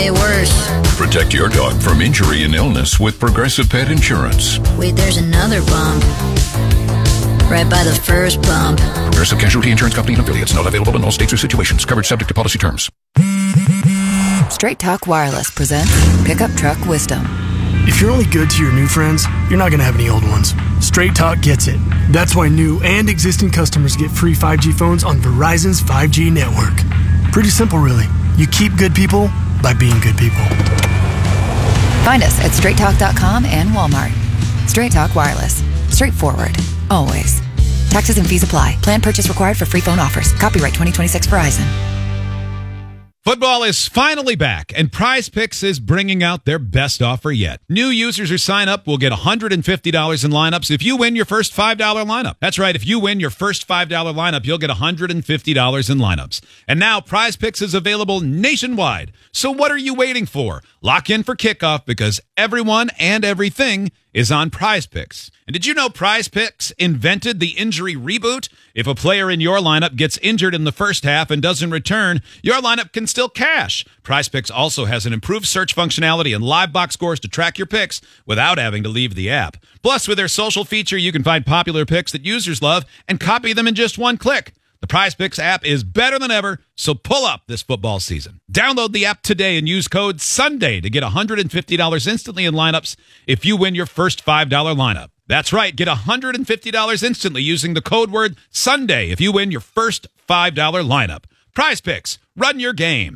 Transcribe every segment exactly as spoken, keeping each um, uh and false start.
Worse. Protect your dog from injury and illness with Progressive Pet Insurance. Wait, there's another bump. Right by the first bump. Progressive Casualty Insurance Company and affiliates. Not available in all states or situations. Coverage subject to policy terms. Straight Talk Wireless presents Pickup Truck Wisdom. If you're only good to your new friends, you're not going to have any old ones. Straight Talk gets it. That's why new and existing customers get free five G phones on Verizon's five G network. Pretty simple, really. You keep good people by being good people. Find us at straight talk dot com and Walmart. Straight Talk Wireless. Straightforward. Always. Taxes and fees apply. Plan purchase required for free phone offers. Copyright twenty twenty-six Verizon. Football is finally back, and Prize Picks is bringing out their best offer yet. New users who sign up will get one hundred fifty dollars in lineups if you win your first five dollars lineup. That's right, if you win your first five dollars lineup, you'll get one hundred fifty dollars in lineups. And now Prize Picks is available nationwide. So what are you waiting for? Lock in for kickoff because everyone and everything is on Prize Picks. And did you know Prize Picks invented the injury reboot? If a player in your lineup gets injured in the first half and doesn't return, your lineup can still cash. Prize Picks also has an improved search functionality and live box scores to track your picks without having to leave the app. Plus, with their social feature, you can find popular picks that users love and copy them in just one click. The Prize Picks app is better than ever, so pull up this football season. Download the app today and use code SUNDAY to get one hundred fifty dollars instantly in lineups if you win your first five dollars lineup. That's right, get one hundred fifty dollars instantly using the code word SUNDAY if you win your first five dollars lineup. Prize Picks, run your game.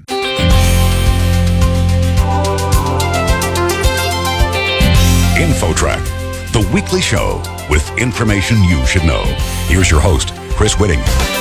InfoTrack, the weekly show with information you should know. Here's your host, Chris Whitting.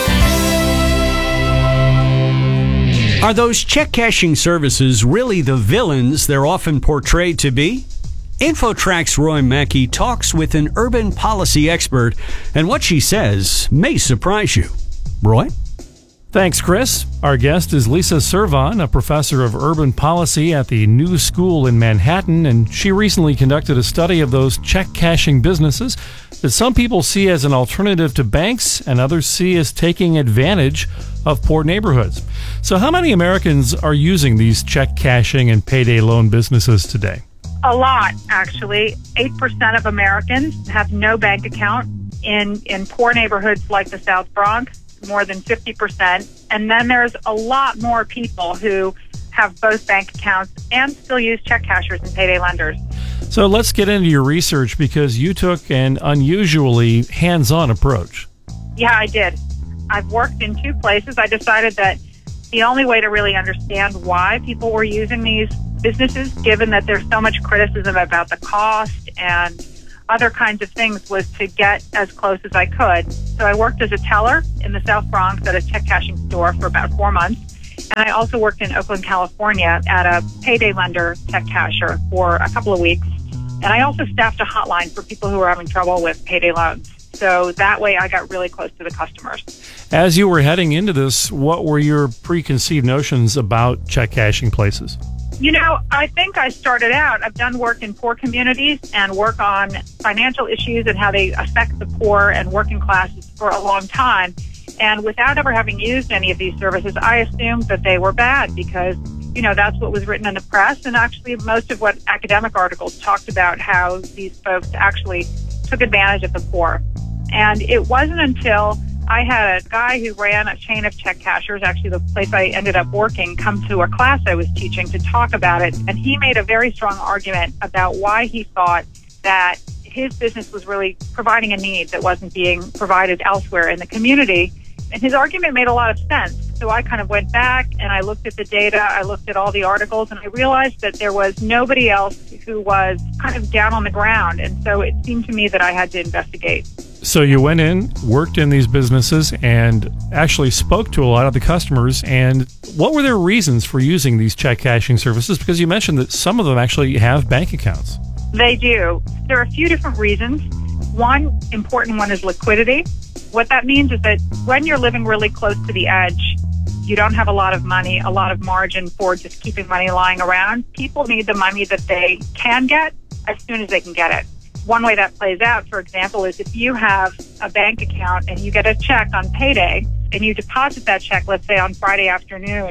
Are those check cashing services really the villains they're often portrayed to be? InfoTrack's Roy Mackey talks with an urban policy expert, and what she says may surprise you. Roy? Thanks, Chris. Our guest is Lisa Servan, a professor of urban policy at the New School in Manhattan, and she recently conducted a study of those check cashing businesses that some people see as an alternative to banks and others see as taking advantage of poor neighborhoods. So how many Americans are using these check cashing and payday loan businesses today? A lot, actually. eight percent of Americans have no bank account in, in poor neighborhoods like the South Bronx, more than fifty percent. And then there's a lot more people who have both bank accounts and still use check cashers and payday lenders. So let's get into your research because you took an unusually hands-on approach. Yeah, I did. I've worked in two places. I decided that the only way to really understand why people were using these businesses, given that there's so much criticism about the cost and other kinds of things, was to get as close as I could. So I worked as a teller in the South Bronx at a check cashing store for about four months. And I also worked in Oakland, California at a payday lender check casher for a couple of weeks. And I also staffed a hotline for people who were having trouble with payday loans. So that way I got really close to the customers. As you were heading into this, what were your preconceived notions about check cashing places? You know, I think I started out, I've done work in poor communities and work on financial issues and how they affect the poor and working classes for a long time. And without ever having used any of these services, I assumed that they were bad because, you know, that's what was written in the press. And actually, most of what academic articles talked about how these folks actually took advantage of the poor. And it wasn't until I had a guy who ran a chain of check cashers, actually the place I ended up working, come to a class I was teaching to talk about it. And he made a very strong argument about why he thought that his business was really providing a need that wasn't being provided elsewhere in the community. And his argument made a lot of sense. So I kind of went back and I looked at the data, I looked at all the articles, and I realized that there was nobody else who was kind of down on the ground. And so it seemed to me that I had to investigate. So you went in, worked in these businesses, and actually spoke to a lot of the customers. And what were their reasons for using these check cashing services? Because you mentioned that some of them actually have bank accounts. They do. There are a few different reasons. One important one is liquidity. What that means is that when you're living really close to the edge, you don't have a lot of money, a lot of margin for just keeping money lying around. People need the money that they can get as soon as they can get it. One way that plays out, for example, is if you have a bank account and you get a check on payday and you deposit that check, let's say on Friday afternoon,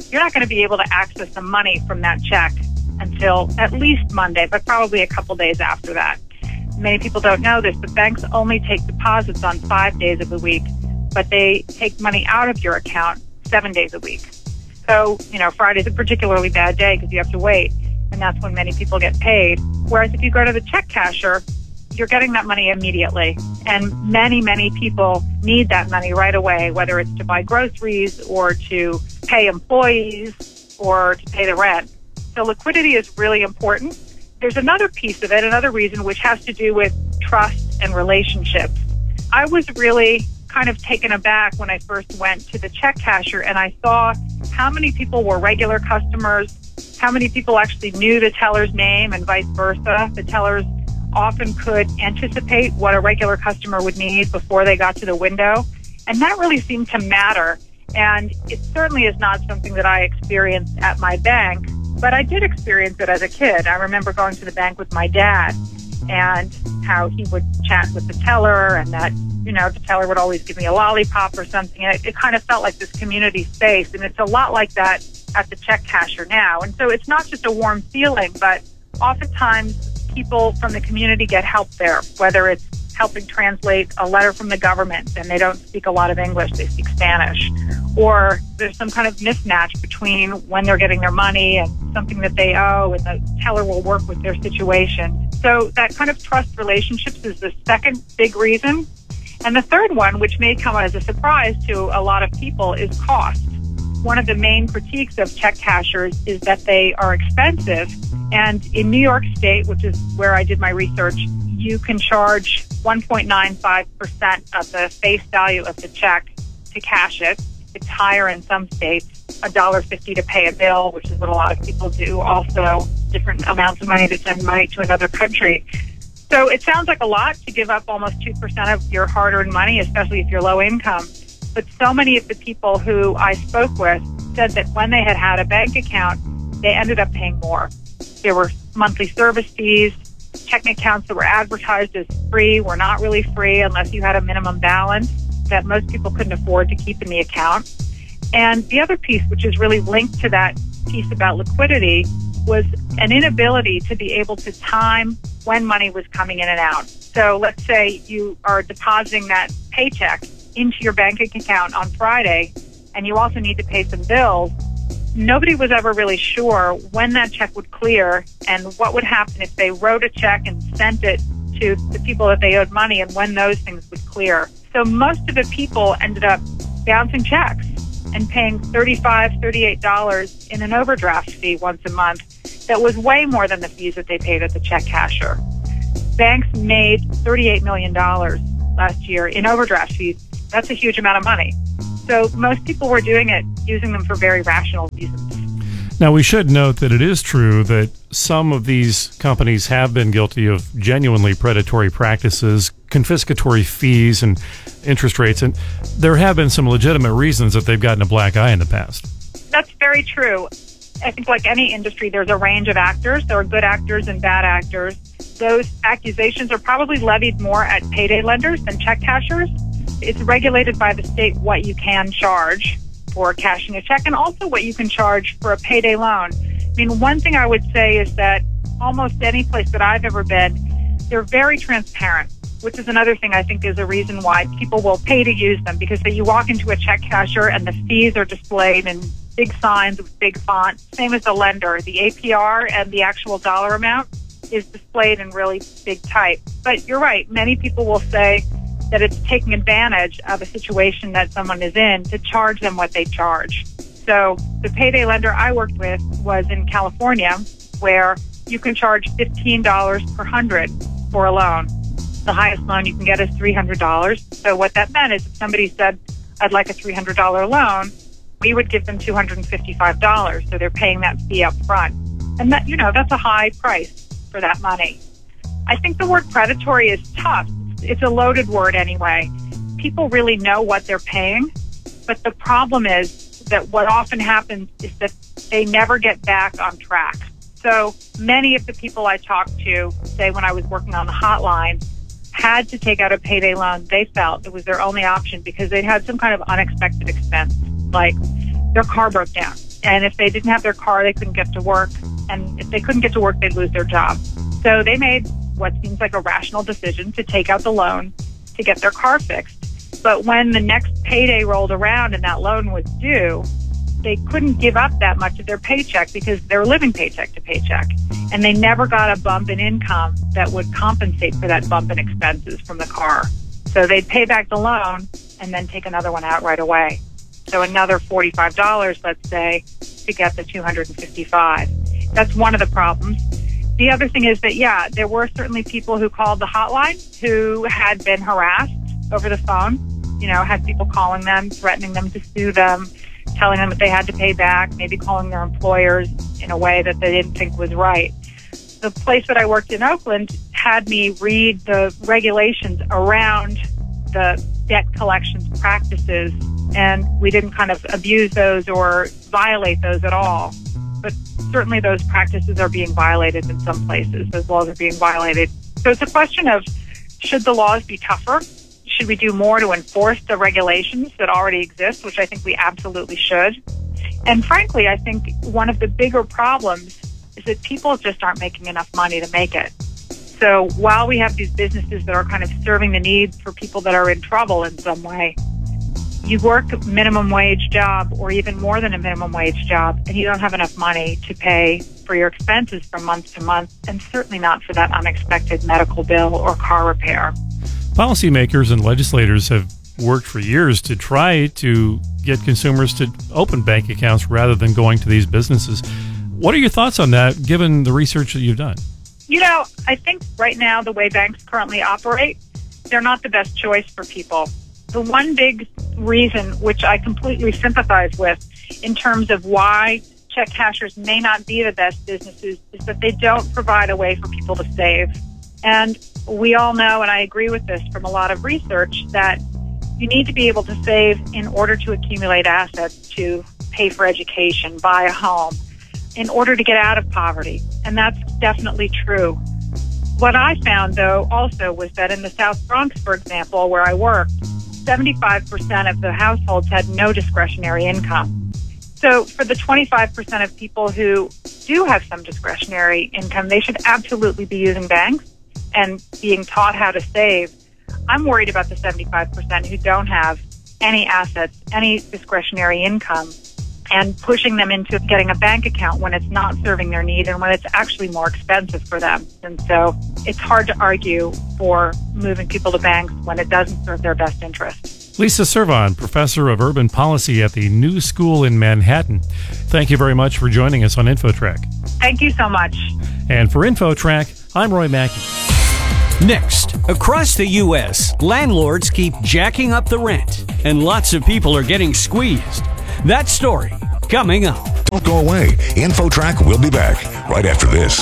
you're not going to be able to access the money from that check until at least Monday, but probably a couple days after that. Many people don't know this, but banks only take deposits on five days of the week, but they take money out of your account seven days a week. So, you know, Friday's a particularly bad day because you have to wait, and that's when many people get paid. Whereas if you go to the check casher, you're getting that money immediately. And many, many people need that money right away, whether it's to buy groceries or to pay employees or to pay the rent. So liquidity is really important. There's another piece of it, another reason, which has to do with trust and relationships. I was really kind of taken aback when I first went to the check casher and I saw how many people were regular customers, how many people actually knew the teller's name and vice versa. The tellers often could anticipate what a regular customer would need before they got to the window. And that really seemed to matter. And it certainly is not something that I experienced at my bank, but I did experience it as a kid. I remember going to the bank with my dad and how he would chat with the teller and that, you know, the teller would always give me a lollipop or something. And it, it kind of felt like this community space. And it's a lot like that at the check casher now. And so it's not just a warm feeling, but oftentimes people from the community get help there, whether it's helping translate a letter from the government and they don't speak a lot of English, they speak Spanish, or there's some kind of mismatch between when they're getting their money and something that they owe, and the teller will work with their situation. So that kind of trust relationships is the second big reason. And the third one, which may come as a surprise to a lot of people, is cost. One of the main critiques of check cashers is that they are expensive. And in New York State, which is where I did my research, you can charge one point nine five percent of the face value of the check to cash it. It's higher in some states, one dollar fifty to pay a bill, which is what a lot of people do. Also, different amounts of money to send money to another country. So it sounds like a lot to give up almost two percent of your hard-earned money, especially if you're low income. But so many of the people who I spoke with said that when they had had a bank account, they ended up paying more. There were monthly service fees. Checking accounts that were advertised as free were not really free unless you had a minimum balance that most people couldn't afford to keep in the account. And the other piece, which is really linked to that piece about liquidity, was an inability to be able to time when money was coming in and out. So let's say you are depositing that paycheck into your bank account on Friday, and you also need to pay some bills. Nobody was ever really sure when that check would clear and what would happen if they wrote a check and sent it to the people that they owed money and when those things would clear. So most of the people ended up bouncing checks and paying thirty-five dollars, thirty-eight dollars in an overdraft fee once a month. That was way more than the fees that they paid at the check casher. Banks made thirty-eight million dollars last year in overdraft fees. That's a huge amount of money. So most people were doing it, using them for very rational reasons. Now, we should note that it is true that some of these companies have been guilty of genuinely predatory practices, confiscatory fees and interest rates, and there have been some legitimate reasons that they've gotten a black eye in the past. That's very true. I think like any industry, there's a range of actors. There are good actors and bad actors. Those accusations are probably levied more at payday lenders than check cashers. It's regulated by the state what you can charge for cashing a check and also what you can charge for a payday loan. I mean, one thing I would say is that almost any place that I've ever been, they're very transparent, which is another thing I think is a reason why people will pay to use them, because you walk into a check casher and the fees are displayed in big signs with big font. Same as the lender. The A P R and the actual dollar amount is displayed in really big type. But you're right. Many people will say that it's taking advantage of a situation that someone is in to charge them what they charge. So the payday lender I worked with was in California, where you can charge fifteen dollars per hundred for a loan. The highest loan you can get is three hundred dollars. So what that meant is if somebody said, I'd like a three hundred dollars loan, we would give them two hundred fifty-five dollars. So they're paying that fee up front. And that, you know, that's a high price for that money. I think the word predatory is tough. It's a loaded word anyway. People really know what they're paying, but the problem is that what often happens is that they never get back on track. So many of the people I talked to, say when I was working on the hotline, had to take out a payday loan. They felt it was their only option because they had some kind of unexpected expense, like their car broke down And if they didn't have their car, they couldn't get to work. And if they couldn't get to work, they'd lose their job. So they made what seems like a rational decision to take out the loan to get their car fixed. But when the next payday rolled around and that loan was due, they couldn't give up that much of their paycheck because they were living paycheck to paycheck. And they never got a bump in income that would compensate for that bump in expenses from the car. So they'd pay back the loan and then take another one out right away. So another forty-five dollars, let's say, to get the two hundred fifty-five dollars. That's one of the problems. The other thing is that, yeah, there were certainly people who called the hotline who had been harassed over the phone, you know, had people calling them, threatening them to sue them, telling them that they had to pay back, maybe calling their employers in a way that they didn't think was right. The place that I worked in Oakland had me read the regulations around the debt collections practices, and we didn't kind of abuse those or violate those at all. But certainly those practices are being violated in some places. Those laws are being violated. So it's a question of, should the laws be tougher? Should we do more to enforce the regulations that already exist, which I think we absolutely should? And frankly, I think one of the bigger problems is that people just aren't making enough money to make it. So while we have these businesses that are kind of serving the needs for people that are in trouble in some way, you work a minimum wage job or even more than a minimum wage job, and you don't have enough money to pay for your expenses from month to month, and certainly not for that unexpected medical bill or car repair. Policymakers and legislators have worked for years to try to get consumers to open bank accounts rather than going to these businesses. What are your thoughts on that, given the research that you've done? You know, I think right now the way banks currently operate, they're not the best choice for people. The one big reason, which I completely sympathize with in terms of why check cashers may not be the best businesses, is that they don't provide a way for people to save. And we all know, and I agree with this from a lot of research, that you need to be able to save in order to accumulate assets to pay for education, buy a home, in order to get out of poverty. And that's definitely true. What I found, though, also was that in the South Bronx, for example, where I worked, seventy-five percent of the households had no discretionary income. So for the twenty-five percent of people who do have some discretionary income, they should absolutely be using banks and being taught how to save. I'm worried about the seventy-five percent who don't have any assets, any discretionary income, and pushing them into getting a bank account when it's not serving their need and when it's actually more expensive for them. And so it's hard to argue for moving people to banks when it doesn't serve their best interest. Lisa Servan, professor of urban policy at the New School in Manhattan. Thank you very much for joining us on InfoTrack. Thank you so much. And for InfoTrack, I'm Roy Mackey. Next, across the U S, landlords keep jacking up the rent, and lots of people are getting squeezed. That story coming up. Don't go away. InfoTrack will be back right after this.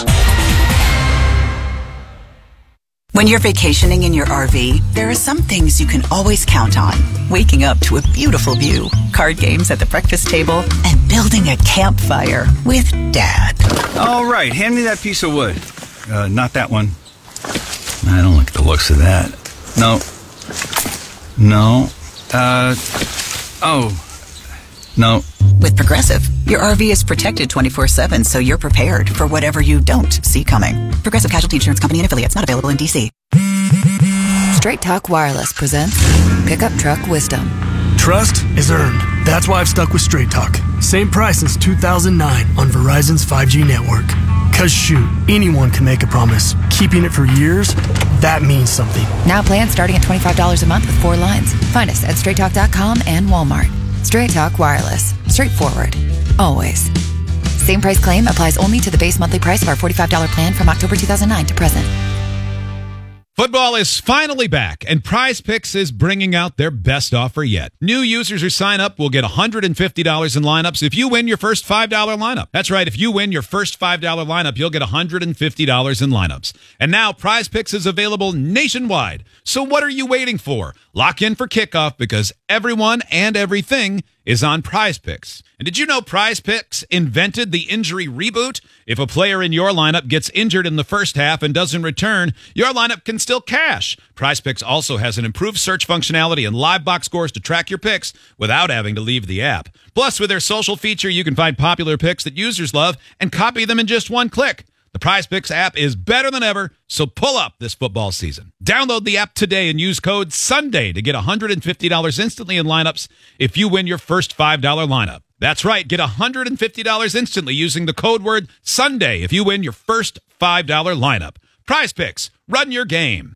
When you're vacationing in your R V, there are some things you can always count on. Waking up to a beautiful view, card games at the breakfast table, and building a campfire with Dad. All right, hand me that piece of wood. Uh, not that one. I don't like the looks of that. No. No. Uh, oh. No. With Progressive, your R V is protected twenty-four seven, so you're prepared for whatever you don't see coming. Progressive Casualty Insurance Company and affiliates, not available in D C. Straight Talk Wireless presents Pickup Truck Wisdom. Trust is earned. That's why I've stuck with Straight Talk. Same price since two thousand nine on Verizon's five G network. Cause shoot, anyone can make a promise. Keeping it for years, that means something. Now plans starting at twenty-five dollars a month with four lines. Find us at straight talk dot com and Walmart. Straight Talk Wireless. Straightforward. Always. Same price claim applies only to the base monthly price of our forty-five dollars plan from October two thousand nine to present. Football is finally back, and Prize Picks is bringing out their best offer yet. New users who sign up will get one hundred fifty dollars in lineups if you win your first five dollars lineup. That's right, if you win your first five dollars lineup, you'll get one hundred fifty dollars in lineups. And now Prize Picks is available nationwide. So what are you waiting for? Lock in for kickoff because everyone and everything is on Prize Picks. And did you know Prize Picks invented the injury reboot? If a player in your lineup gets injured in the first half and doesn't return, your lineup can still cash. Prize Picks also has an improved search functionality and live box scores to track your picks without having to leave the app. Plus, with their social feature, you can find popular picks that users love and copy them in just one click. The Prize Picks app is better than ever, so pull up this football season. Download the app today and use code SUNDAY to get one hundred fifty dollars instantly in lineups if you win your first five dollar lineup. That's right, get one hundred fifty dollars instantly using the code word SUNDAY if you win your first five dollar lineup. Prize Picks, run your game.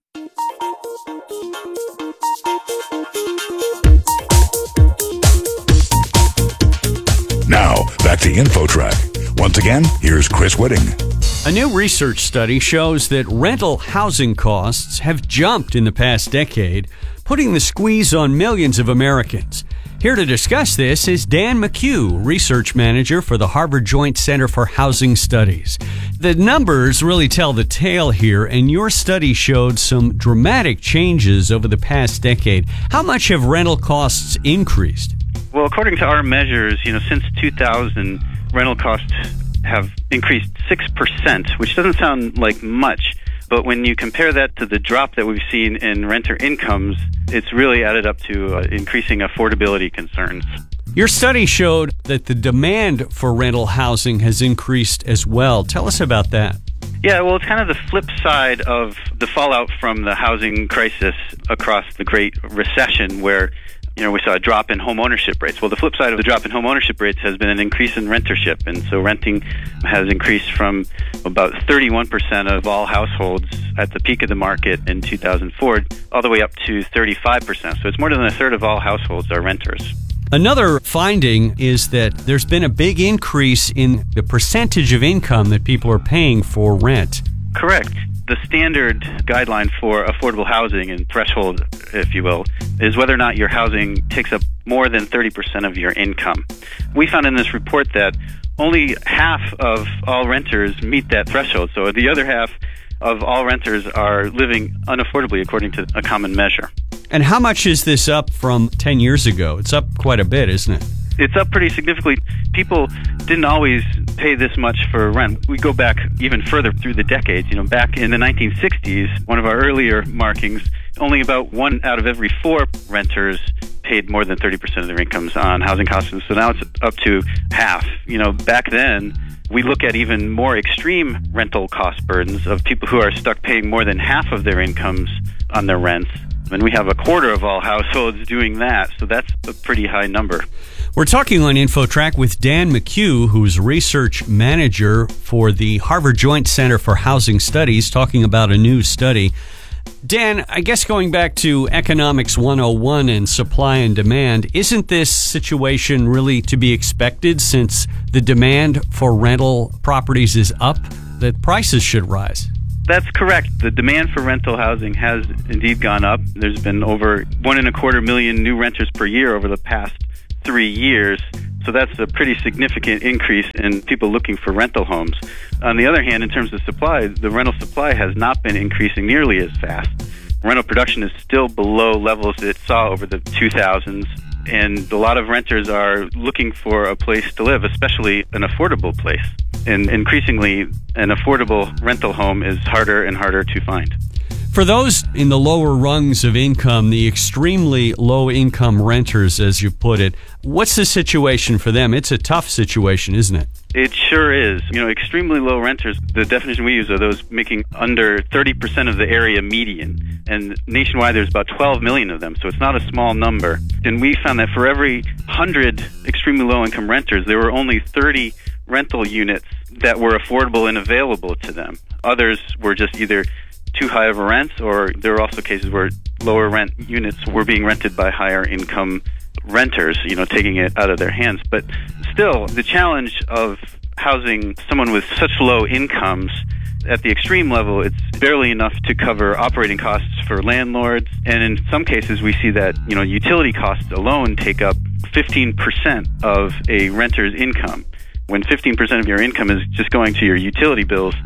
Now, back to InfoTrack. Once again, here's Chris Whitting. A new research study shows that rental housing costs have jumped in the past decade, putting the squeeze on millions of Americans. Here to discuss this is Dan McHugh, research manager for the Harvard Joint Center for Housing Studies. The numbers really tell the tale here, and your study showed some dramatic changes over the past decade. How much have rental costs increased? Well, according to our measures, you know, since two thousand, rental costs have increased six percent, which doesn't sound like much. But when you compare that to the drop that we've seen in renter incomes, it's really added up to uh, increasing affordability concerns. Your study showed that the demand for rental housing has increased as well. Tell us about that. Yeah, well, it's kind of the flip side of the fallout from the housing crisis across the Great Recession, where you know, we saw a drop in home ownership rates. Well, the flip side of the drop in home ownership rates has been an increase in rentership. And so renting has increased from about thirty-one percent of all households at the peak of the market in two thousand four all the way up to thirty-five percent. So it's more than a third of all households are renters. Another finding is that there's been a big increase in the percentage of income that people are paying for rent. Correct. The standard guideline for affordable housing and threshold, if you will, is whether or not your housing takes up more than thirty percent of your income. We found in this report that only half of all renters meet that threshold. So the other half of all renters are living unaffordably according to a common measure. And how much is this up from ten years ago? It's up quite a bit, isn't it? It's up pretty significantly. People didn't always pay this much for rent. We go back even further through the decades. You know, back in the nineteen sixties, one of our earlier markings, only about one out of every four renters paid more than thirty percent of their incomes on housing costs. So now it's up to half. You know, back then, we look at even more extreme rental cost burdens of people who are stuck paying more than half of their incomes on their rents. And we have a quarter of all households doing that, so that's a pretty high number. We're talking on InfoTrack with Dan McHugh, who's research manager for the Harvard Joint Center for Housing Studies, talking about a new study. Dan, I guess going back to Economics one oh one and supply and demand, isn't this situation really to be expected since the demand for rental properties is up, that prices should rise? That's correct. The demand for rental housing has indeed gone up. There's been over one and a quarter million new renters per year over the past three years. So that's a pretty significant increase in people looking for rental homes. On the other hand, in terms of supply, the rental supply has not been increasing nearly as fast. Rental production is still below levels it saw over the two thousands, and a lot of renters are looking for a place to live, especially an affordable place. And increasingly, an affordable rental home is harder and harder to find. For those in the lower rungs of income, the extremely low-income renters, as you put it, what's the situation for them? It's a tough situation, isn't it? It sure is. You know, extremely low renters, the definition we use are those making under thirty percent of the area median. And nationwide, there's about twelve million of them, so it's not a small number. And we found that for every one hundred extremely low-income renters, there were only thirty rental units that were affordable and available to them. Others were just either too high of a rent, or there were also cases where lower rent units were being rented by higher income renters, you know, taking it out of their hands. But still, the challenge of housing someone with such low incomes, at the extreme level, it's barely enough to cover operating costs for landlords. And in some cases, we see that, you know, utility costs alone take up fifteen percent of a renter's income. When fifteen percent of your income is just going to your utility bills,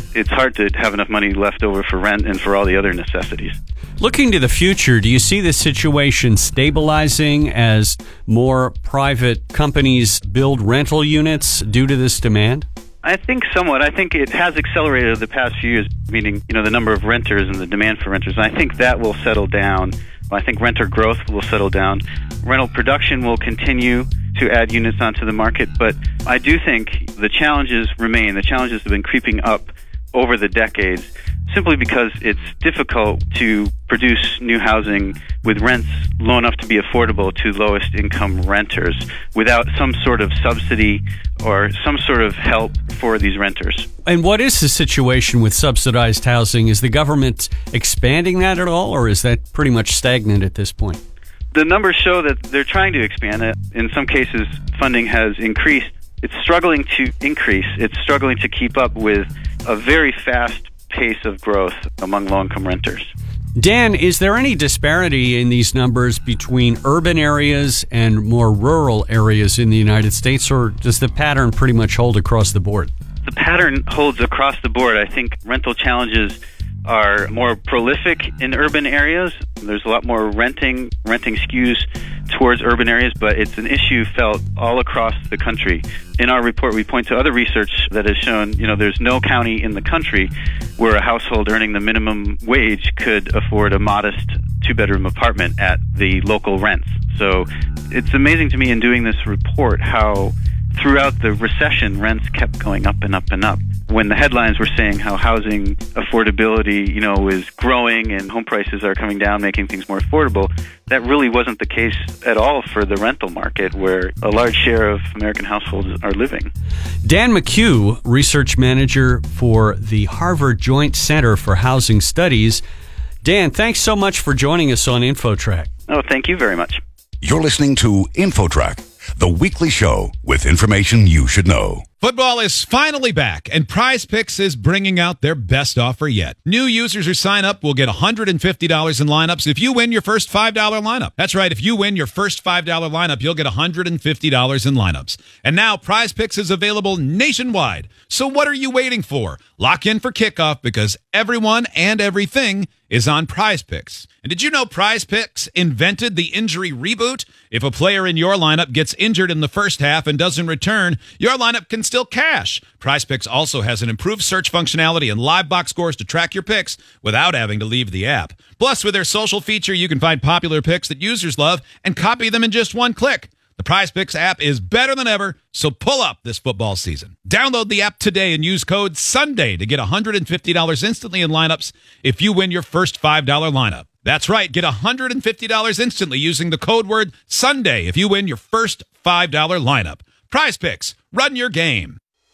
it's hard to have enough money left over for rent and for all the other necessities. Looking to the future, do you see the situation stabilizing as more private companies build rental units due to this demand? I think somewhat. I think it has accelerated over the past few years, meaning, you know, the number of renters and the demand for renters. And I think that will settle down. I think renter growth will settle down. Rental production will continue to add units onto the market. But I do think the challenges remain. The challenges have been creeping up over the decades simply because it's difficult to produce new housing with rents low enough to be affordable to lowest income renters without some sort of subsidy or some sort of help for these renters. And what is the situation with subsidized housing? Is the government expanding that at all, or is that pretty much stagnant at this point? The numbers show that they're trying to expand it. In some cases, funding has increased. It's struggling to increase. It's struggling to keep up with a very fast pace of growth among low-income renters. Dan, is there any disparity in these numbers between urban areas and more rural areas in the United States, or does the pattern pretty much hold across the board? The pattern holds across the board. I think rental challenges are more prolific in urban areas. There's a lot more renting. Renting skews towards urban areas, but it's an issue felt all across the country. In our report, we point to other research that has shown, you know, there's no county in the country where a household earning the minimum wage could afford a modest two-bedroom apartment at the local rents. So it's amazing to me in doing this report how throughout the recession, rents kept going up and up and up. When the headlines were saying how housing affordability, you know, is growing and home prices are coming down, making things more affordable, that really wasn't the case at all for the rental market, where a large share of American households are living. Dan McHugh, research manager for the Harvard Joint Center for Housing Studies. Dan, thanks so much for joining us on InfoTrack. Oh, thank you very much. You're listening to InfoTrack, the weekly show with information you should know. Football is finally back, and Prize Picks is bringing out their best offer yet. New users who sign up will get one hundred fifty dollars in lineups if you win your first five dollar lineup. That's right, if you win your first five dollar lineup, you'll get one hundred fifty dollars in lineups. And now Prize Picks is available nationwide. So what are you waiting for? Lock in for kickoff, because everyone and everything is on Prize Picks. And did you know Prize Picks invented the injury reboot? If a player in your lineup gets injured in the first half and doesn't return, your lineup can still cash. Prize Picks also has an improved search functionality and live box scores to track your picks without having to leave the app. Plus, with their social feature, you can find popular picks that users love and copy them in just one click. The Prize Picks app is better than ever, so pull up this football season. Download the app today and use code SUNDAY to get one hundred fifty dollars instantly in lineups if you win your first five dollar lineup. That's right, get one hundred fifty dollars instantly using the code word SUNDAY if you win your first five dollar lineup. Prize Picks, run your game.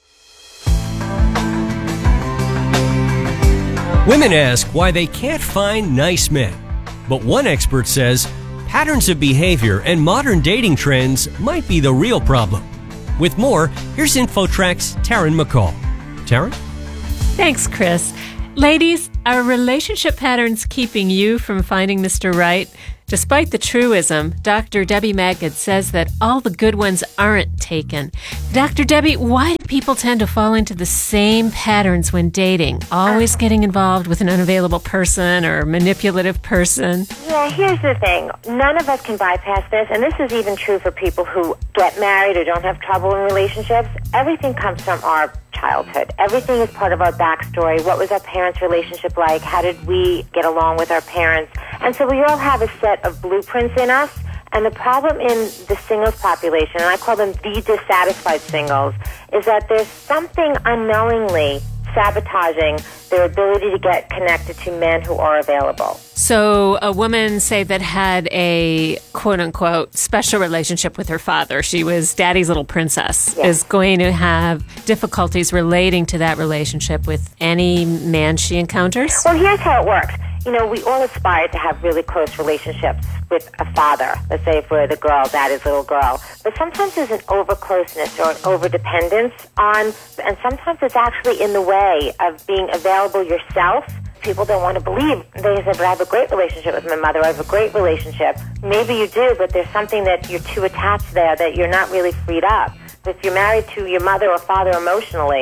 Women ask why they can't find nice men. But one expert says patterns of behavior and modern dating trends might be the real problem. With more, here's InfoTrack's Taryn McCall. Taryn? Thanks, Chris. Ladies, are relationship patterns keeping you from finding Mister Right? Despite the truism, Doctor Debbie Magid says that all the good ones aren't taken. Doctor Debbie, why do people tend to fall into the same patterns when dating? Always getting involved with an unavailable person or manipulative person? Yeah, here's the thing. None of us can bypass this, and this is even true for people who get married or don't have trouble in relationships. Everything comes from our childhood. Everything is part of our backstory. What was our parents' relationship like? How did we get along with our parents? And so we all have a set of blueprints in us. And the problem in the singles population, and I call them the dissatisfied singles, is that there's something unknowingly sabotaging their ability to get connected to men who are available. So a woman, say, that had a quote-unquote special relationship with her father, she was daddy's little princess, Yes. is going to have difficulties relating to that relationship with any man she encounters? Well, here's how it works. You know, we all aspire to have really close relationships with a father. Let's say if we're the girl, daddy's little girl. But sometimes there's an over-closeness or an over-dependence on, and sometimes it's actually in the way of being available yourself. People don't want to believe. They say, but I have a great relationship with my mother. I have a great relationship. Maybe you do, but there's something that you're too attached there that you're not really freed up. If you're married to your mother or father emotionally,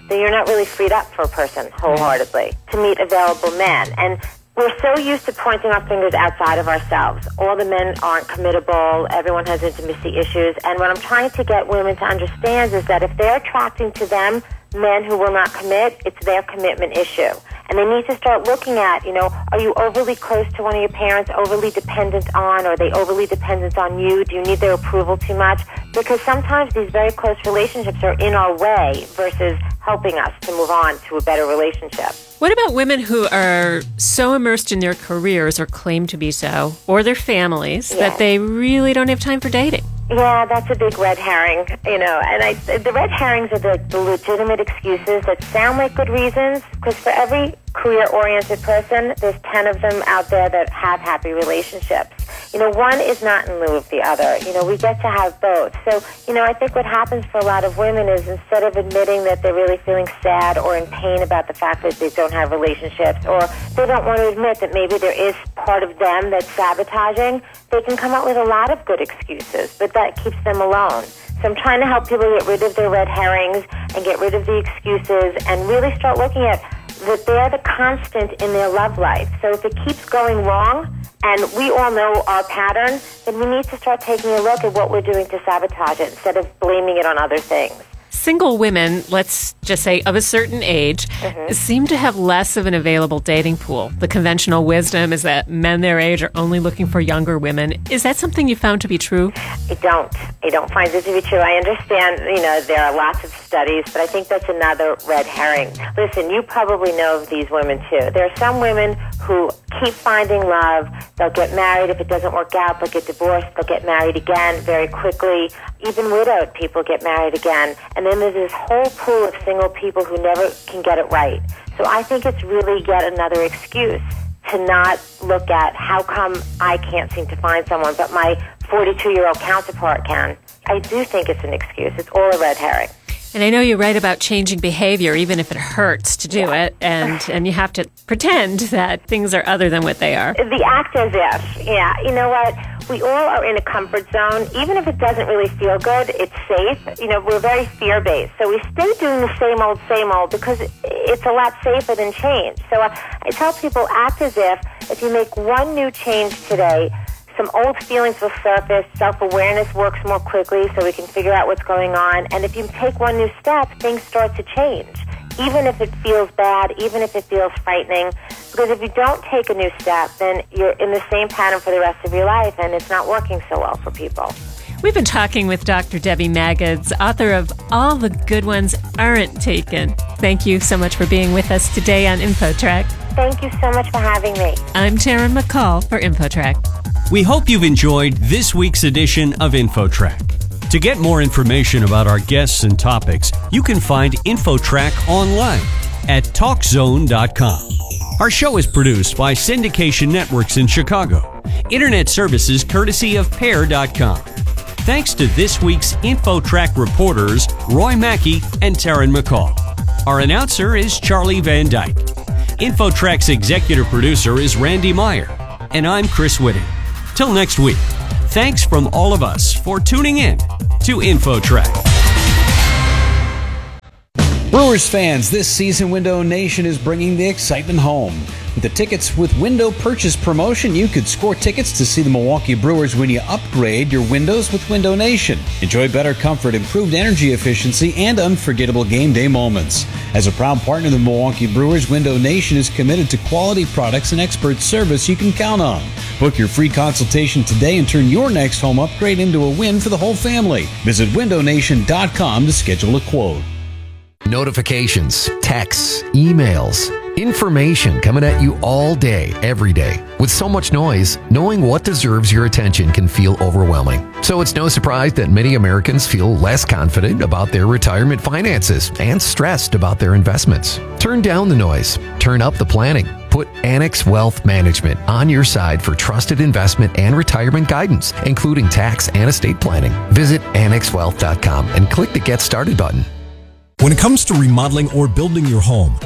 then you're not really freed up for a person wholeheartedly to meet available men. And we're so used to pointing our fingers outside of ourselves. All the men aren't committable. Everyone has intimacy issues. And what I'm trying to get women to understand is that if they're attracting to them men who will not commit, it's their commitment issue. And they need to start looking at, you know, are you overly close to one of your parents, overly dependent on, or are they overly dependent on you? Do you need their approval too much? Because sometimes these very close relationships are in our way versus helping us to move on to a better relationship. What about women who are so immersed in their careers, or claim to be so, or their families, Yeah. that they really don't have time for dating? Yeah, that's a big red herring, you know, and I, the red herrings are the, the legitimate excuses that sound like good reasons, because for every career-oriented person, there's ten of them out there that have happy relationships. You know, one is not in lieu of the other. You know, we get to have both. So, you know, I think what happens for a lot of women is instead of admitting that they're really feeling sad or in pain about the fact that they don't have relationships, or they don't want to admit that maybe there is part of them that's sabotaging, they can come up with a lot of good excuses, but that keeps them alone. So I'm trying to help people get rid of their red herrings and get rid of the excuses and really start looking at that they're the constant in their love life. So if it keeps going wrong, and we all know our pattern, then we need to start taking a look at what we're doing to sabotage it instead of blaming it on other things. Single women, let's just say of a certain age, Mhm. seem to have less of an available dating pool. The conventional wisdom is that men their age are only looking for younger women. Is that something you found to be true? I don't. I don't find it to be true. I understand, you know, there are lots of studies, but I think that's another red herring. Listen, you probably know of these women too. There are some women who keep finding love. They'll get married. If it doesn't work out, they'll get divorced. They'll get married again very quickly. Even widowed people get married again. And then there's this whole pool of single people who never can get it right. So I think it's really yet another excuse to not look at how come I can't seem to find someone, but my forty-two-year-old counterpart can. I do think it's an excuse. It's all a red herring. And I know you're right about changing behavior, even if it hurts to do it, and, and you have to pretend that things are other than what they are. The act as if, yeah. You know what? We all are in a comfort zone. Even if it doesn't really feel good, it's safe. You know, we're very fear-based. So we stay doing the same old, same old because it's a lot safer than change. So I, I tell people, act as if, if you make one new change today, some old feelings will surface, self-awareness works more quickly so we can figure out what's going on. And if you take one new step, things start to change, even if it feels bad, even if it feels frightening. Because if you don't take a new step, then you're in the same pattern for the rest of your life, and it's not working so well for people. We've been talking with Doctor Debbie Maggots, author of All the Good Ones Aren't Taken. Thank you so much for being with us today on InfoTrack. Thank you so much for having me. I'm Taryn McCall for InfoTrack. We hope you've enjoyed this week's edition of InfoTrack. To get more information about our guests and topics, you can find InfoTrack online at talk zone dot com. Our show is produced by Syndication Networks in Chicago. Internet services courtesy of pair dot com. Thanks to this week's InfoTrack reporters, Roy Mackey and Taryn McCall. Our announcer is Charlie Van Dyke. InfoTrack's executive producer is Randy Meyer. And I'm Chris Whitting. Till next week, thanks from all of us for tuning in to InfoTrack. Brewers fans, this season Window Nation is bringing the excitement home. With the Tickets with Window purchase promotion, you could score tickets to see the Milwaukee Brewers when you upgrade your windows with Window Nation. Enjoy better comfort, improved energy efficiency, and unforgettable game day moments. As a proud partner of the Milwaukee Brewers, Window Nation is committed to quality products and expert service you can count on. Book your free consultation today and turn your next home upgrade into a win for the whole family. Visit window nation dot com to schedule a quote. Notifications, texts, emails, information coming at you all day, every day. With so much noise, knowing what deserves your attention can feel overwhelming. So it's no surprise that many Americans feel less confident about their retirement finances and stressed about their investments. Turn down the noise. Turn up the planning. Put Annex Wealth Management on your side for trusted investment and retirement guidance, including tax and estate planning. Visit annex wealth dot com and click the Get Started button. When it comes to remodeling or building your home,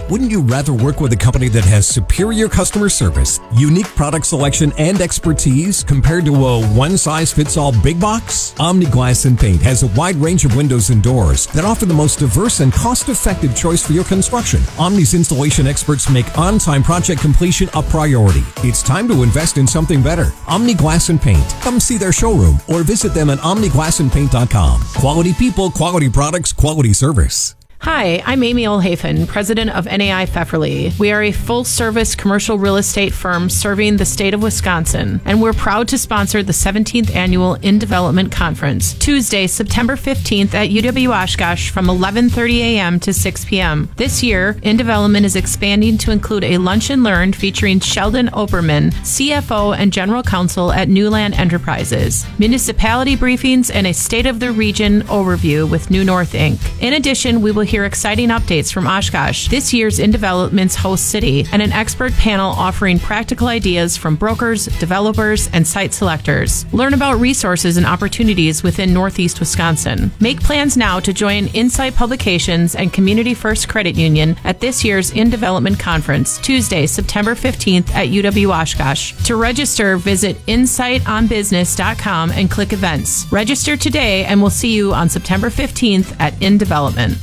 Wouldn't you rather work with a company that has superior customer service, unique product selection, and expertise compared to a one-size-fits-all big box? Omni Glass and Paint has a wide range of windows and doors that offer the most diverse and cost-effective choice for your construction. Omni's installation experts make on-time project completion a priority. It's time to invest in something better. Omni Glass and Paint. Come see their showroom or visit them at omni glass and paint dot com. Quality people, quality products, quality service. Hi, I'm Amy Olhafen, president of N A I Pfefferly. We are a full-service commercial real estate firm serving the state of Wisconsin, and we're proud to sponsor the seventeenth Annual In Development Conference, Tuesday, September fifteenth at U W Oshkosh from eleven thirty a.m. to six p.m. This year, In Development is expanding to include a lunch and learn featuring Sheldon Oberman, C F O and General Counsel at Newland Enterprises, municipality briefings, and a state-of-the-region overview with New North Incorporated. In addition, we will hear exciting updates from Oshkosh, this year's In Development's host city, and an expert panel offering practical ideas from brokers, developers, and site selectors. Learn about resources and opportunities within Northeast Wisconsin. Make plans now to join Insight Publications and Community First Credit Union at this year's In Development Conference, Tuesday, September fifteenth at U W Oshkosh. To register, visit insight on business dot com and click events. Register today, and we'll see you on September fifteenth at In Development.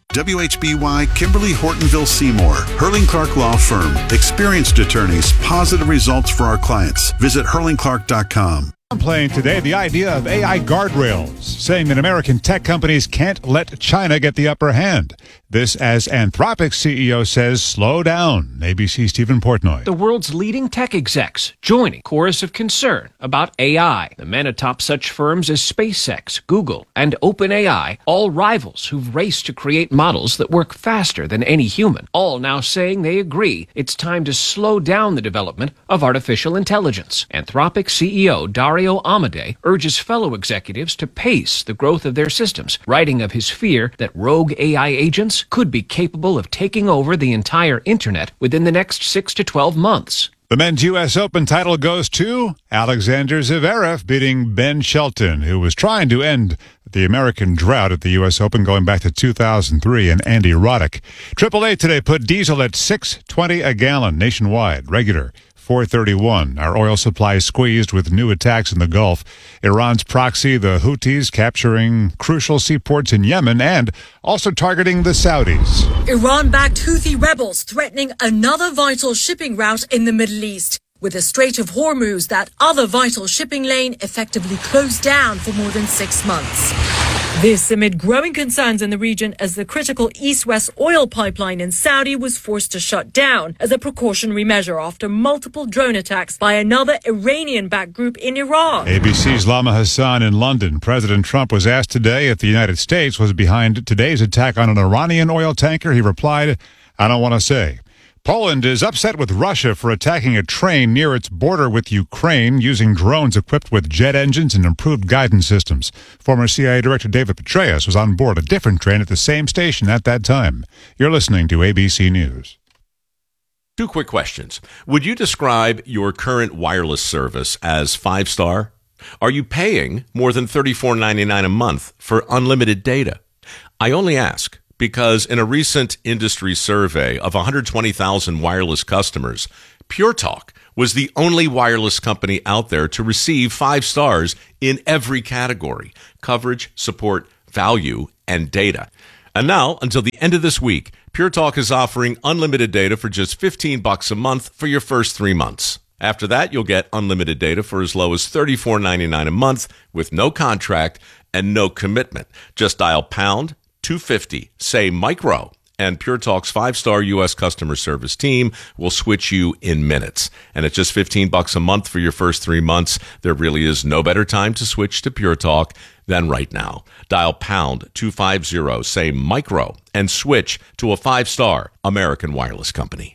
W H B Y Kimberly Hortonville Seymour, Hurling Clark Law Firm. Experienced attorneys, positive results for our clients. Visit hurling clark dot com. I'm playing today the idea of A I guardrails, saying that American tech companies can't let China get the upper hand. This as Anthropic C E O says, slow down. A B C's Stephen Portnoy. The world's leading tech execs joining chorus of concern about A I. The men atop such firms as SpaceX, Google, and OpenAI, all rivals who've raced to create models that work faster than any human, all now saying they agree it's time to slow down the development of artificial intelligence. Anthropic C E O Dario Amodei urges fellow executives to pace the growth of their systems, writing of his fear that rogue A I agents could be capable of taking over the entire internet within the next six to twelve months. The men's U S Open title goes to Alexander Zverev beating Ben Shelton, who was trying to end the American drought at the U S Open going back to two thousand three, and Andy Roddick. Triple A today put diesel at six twenty a gallon nationwide, regular four thirty-one. Our oil supply squeezed with new attacks in the Gulf. Iran's proxy, the Houthis, capturing crucial seaports in Yemen and also targeting the Saudis. Iran-backed Houthi rebels threatening another vital shipping route in the Middle East, with the Strait of Hormuz, that other vital shipping lane, effectively closed down for more than six months. This amid growing concerns in the region as the critical east-west oil pipeline in Saudi was forced to shut down as a precautionary measure after multiple drone attacks by another Iranian-backed group in Iran. A B C's Lama Hassan in London. President Trump was asked today if the United States was behind today's attack on an Iranian oil tanker. He replied, "I don't want to say." Poland is upset with Russia for attacking a train near its border with Ukraine using drones equipped with jet engines and improved guidance systems. Former C I A Director David Petraeus was on board a different train at the same station at that time. You're listening to A B C News. Two quick questions. Would you describe your current wireless service as five-star? Are you paying more than thirty-four ninety-nine a month for unlimited data? I only ask because in a recent industry survey of one hundred twenty thousand wireless customers, Pure Talk was the only wireless company out there to receive five stars in every category: coverage, support, value, and data. And now, until the end of this week, Pure Talk is offering unlimited data for just fifteen bucks a month for your first three months. After that, you'll get unlimited data for as low as thirty-four ninety-nine a month with no contract and no commitment. Just dial pound two fifty, say micro, and Pure Talk's five-star U S customer service team will switch you in minutes. And at just fifteen bucks a month for your first three months, there really is no better time to switch to Pure Talk than right now. Dial pound two fifty, say micro, and switch to a five-star American wireless company.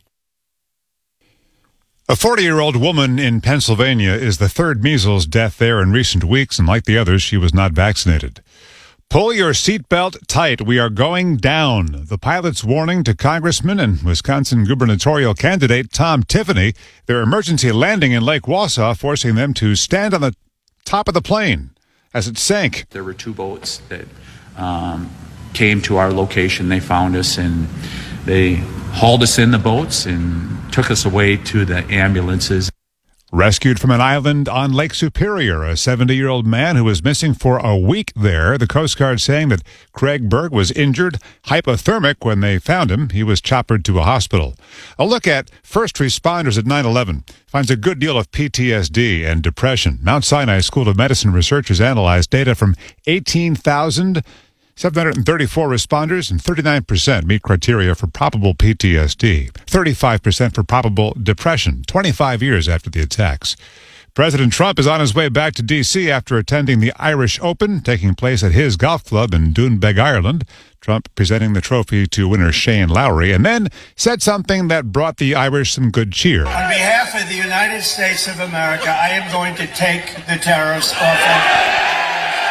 A forty-year-old woman in Pennsylvania is the third measles death there in recent weeks, and like the others, she was not vaccinated. Pull your seatbelt tight. We are going down. The pilot's warning to Congressman and Wisconsin gubernatorial candidate Tom Tiffany, their emergency landing in Lake Wausau, forcing them to stand on the top of the plane as it sank. There were two boats that um, came to our location. They found us and they hauled us in the boats and took us away to the ambulances. Rescued from an island on Lake Superior, a seventy-year-old man who was missing for a week there. The Coast Guard saying that Craig Berg was injured, hypothermic when they found him. He was choppered to a hospital. A look at first responders at nine eleven finds a good deal of P T S D and depression. Mount Sinai School of Medicine researchers analyzed data from eighteen thousand seven hundred thirty-four responders, and thirty-nine percent meet criteria for probable P T S D, thirty-five percent for probable depression, twenty-five years after the attacks. President Trump is on his way back to D C after attending the Irish Open, taking place at his golf club in Doonbeg, Ireland. Trump presenting the trophy to winner Shane Lowry, and then said something that brought the Irish some good cheer. On behalf of the United States of America, I am going to take the tariffs off of...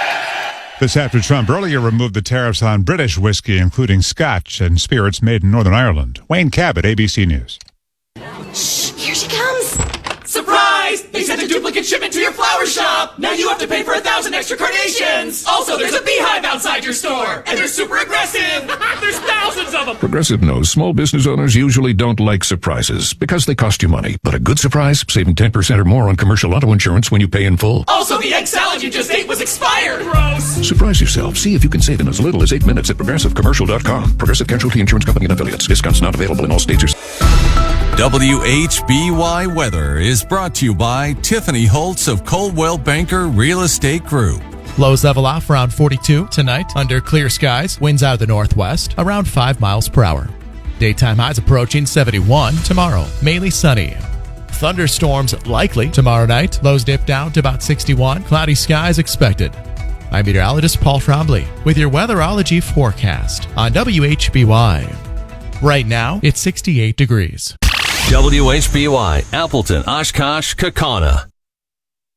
This after Trump earlier removed the tariffs on British whiskey, including Scotch and spirits made in Northern Ireland. Wayne Cabot, A B C News. Shh, here she comes. Surprise! They sent a duplicate shipment to your flower shop. Now you have to pay for a thousand extra carnations. Also, there's a beehive outside your store. And they're super aggressive. There's thousands of them. Progressive knows small business owners usually don't like surprises because they cost you money. But a good surprise, saving ten percent or more on commercial auto insurance when you pay in full. Also, the egg salad you just ate was expired. Gross. Surprise yourself. See if you can save in as little as eight minutes at progressive commercial dot com. Progressive Casualty Insurance Company and affiliates. Discounts not available in all states or... W H B Y Weather is brought to you by Tiffany Holtz of Coldwell Banker Real Estate Group. Lows level off around forty-two tonight under clear skies. Winds out of the northwest around five miles per hour. Daytime highs approaching seventy-one tomorrow. Mainly sunny. Thunderstorms likely tomorrow night. Lows dip down to about sixty-one. Cloudy skies expected. I'm meteorologist Paul Trombley with your weatherology forecast on W H B Y. Right now, it's sixty-eight degrees. W H B Y, Appleton, Oshkosh, Kaukauna.